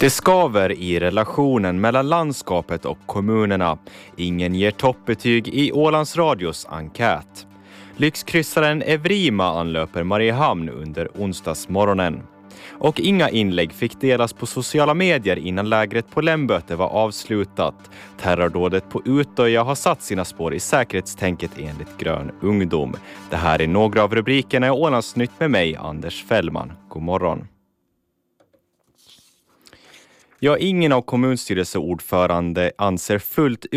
Det skaver i relationen mellan landskapet och kommunerna. Ingen ger toppbetyg i Ålands Radios enkät. Lyxkryssaren Evrima anlöper Mariehamn under onsdagsmorgonen. Och inga inlägg fick delas på sociala medier innan lägret på Lämböte var avslutat. Terrordådet på Utöja har satt sina spår i säkerhetstänket enligt Grön ungdom. Det här är några av rubrikerna i Ålandsnytt med mig, Anders Fällman. God morgon. Ja, ingen av kommunstyrelseordförande anser fullt